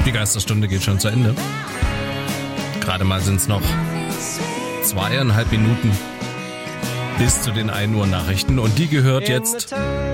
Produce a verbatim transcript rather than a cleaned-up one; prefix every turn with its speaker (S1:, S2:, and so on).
S1: Die Geisterstunde geht schon zu Ende. Gerade mal sind es noch zweieinhalb Minuten bis zu den ein Uhr Nachrichten und die gehört jetzt